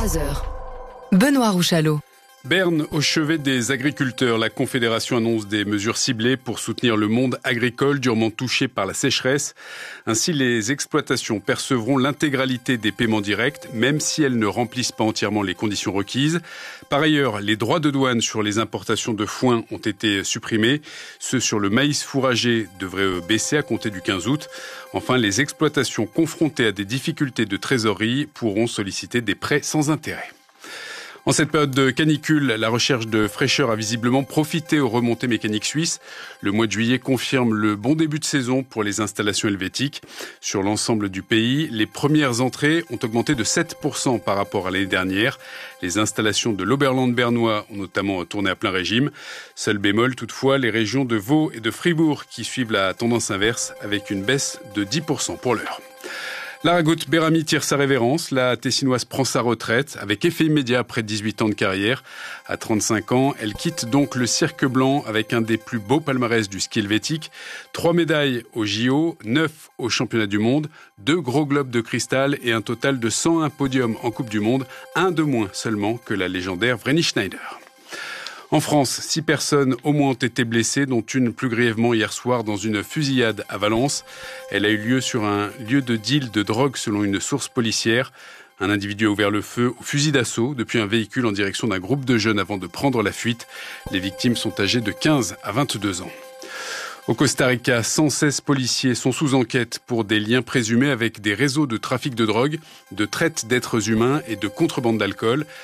23h. Benoît Rouchalot. Berne au chevet des agriculteurs. La Confédération annonce des mesures ciblées pour soutenir le monde agricole durement touché par la sécheresse. Ainsi, les exploitations percevront l'intégralité des paiements directs, même si elles ne remplissent pas entièrement les conditions requises. Par ailleurs, les droits de douane sur les importations de foin ont été supprimés. Ceux sur le maïs fourragé devraient baisser à compter du 15 août. Enfin, les exploitations confrontées à des difficultés de trésorerie pourront solliciter des prêts sans intérêt. En cette période de canicule, la recherche de fraîcheur a visiblement profité aux remontées mécaniques suisses. Le mois de juillet confirme le bon début de saison pour les installations helvétiques. Sur l'ensemble du pays, les premières entrées ont augmenté de 7% par rapport à l'année dernière. Les installations de l'Oberland bernois ont notamment tourné à plein régime. Seul bémol toutefois, les régions de Vaud et de Fribourg qui suivent la tendance inverse avec une baisse de 10% pour l'heure. Laragout Bérami tire sa révérence. La Tessinoise prend sa retraite avec effet immédiat après 18 ans de carrière. À 35 ans, elle quitte donc le cirque blanc avec un des plus beaux palmarès du ski helvétique. 3 médailles aux JO, 9 aux championnats du monde, 2 gros globes de cristal et un total de 101 podiums en Coupe du Monde, un de moins seulement que la légendaire Vreni Schneider. En France, 6 personnes au moins ont été blessées, dont une plus grièvement hier soir dans une fusillade à Valence. Elle a eu lieu sur un lieu de deal de drogue selon une source policière. Un individu a ouvert le feu au fusil d'assaut depuis un véhicule en direction d'un groupe de jeunes avant de prendre la fuite. Les victimes sont âgées de 15 à 22 ans. Au Costa Rica, 116 policiers sont sous enquête pour des liens présumés avec des réseaux de trafic de drogue, de traite d'êtres humains et de contrebande d'alcool.